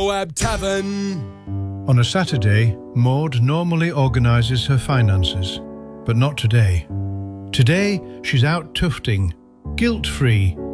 Web Tavern. On a Saturday, Maud normally organises her finances, but not today. Today, she's out tufting, guilt-free,